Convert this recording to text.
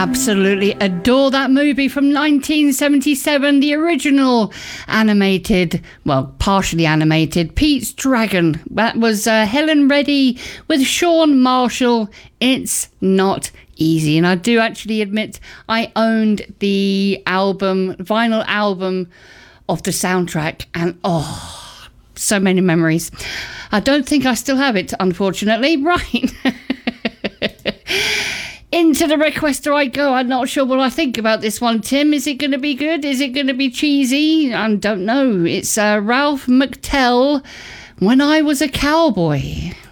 Absolutely adore that movie from 1977, the original animated, well, partially animated, Pete's Dragon. That was Helen Reddy with Sean Marshall. It's not easy. And I do actually admit I owned the vinyl album of the soundtrack, and so many memories. I don't think I still have it, unfortunately. Right. Into the requester I go. I'm not sure what I think about this one, Tim. Is it going to be good? Is it going to be cheesy? I don't know. It's Ralph McTell, When I Was a Cowboy.